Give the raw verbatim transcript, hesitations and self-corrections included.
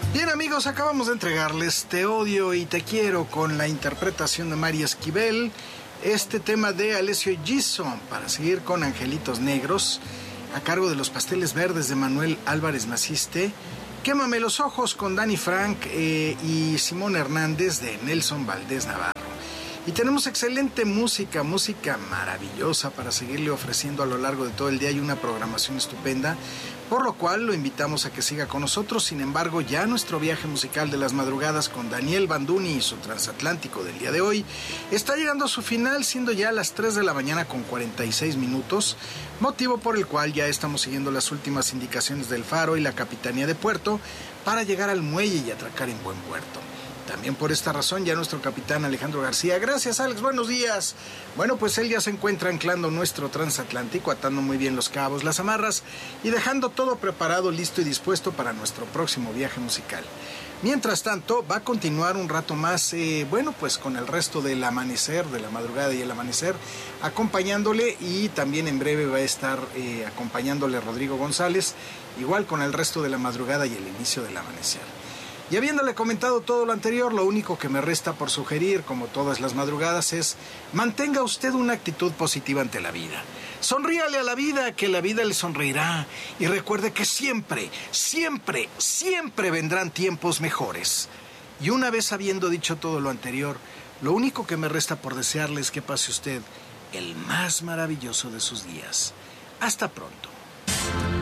Bien, amigos, acabamos de entregarles Te odio y te quiero con la interpretación de Mari Esquivel, este tema de Alessio Gison, para seguir con Angelitos Negros, a cargo de Los Pasteles Verdes de Manuel Álvarez Maciste, Quémame los ojos con Dani Frank eh, y Simón Hernández de Nelson Valdés Navarro. Y tenemos excelente música, música maravillosa para seguirle ofreciendo a lo largo de todo el día y una programación estupenda, por lo cual lo invitamos a que siga con nosotros. Sin embargo, ya nuestro viaje musical de las madrugadas con Daniel Banduni y su transatlántico del día de hoy está llegando a su final, siendo ya las tres de la mañana con cuarenta y seis minutos, motivo por el cual ya estamos siguiendo las últimas indicaciones del Faro y la Capitanía de Puerto para llegar al muelle y atracar en buen puerto. También por esta razón ya nuestro capitán Alejandro García, gracias Alex, buenos días. Bueno, pues él ya se encuentra anclando nuestro transatlántico, atando muy bien los cabos, las amarras y dejando todo preparado, listo y dispuesto para nuestro próximo viaje musical. Mientras tanto, va a continuar un rato más, eh, bueno, pues con el resto del amanecer, de la madrugada y el amanecer, acompañándole, y también en breve va a estar eh, acompañándole Rodrigo González, igual con el resto de la madrugada y el inicio del amanecer. Y habiéndole comentado todo lo anterior, lo único que me resta por sugerir, como todas las madrugadas, es mantenga usted una actitud positiva ante la vida. Sonríale a la vida, que la vida le sonreirá. Y recuerde que siempre, siempre, siempre vendrán tiempos mejores. Y una vez habiendo dicho todo lo anterior, lo único que me resta por desearle es que pase usted el más maravilloso de sus días. Hasta pronto.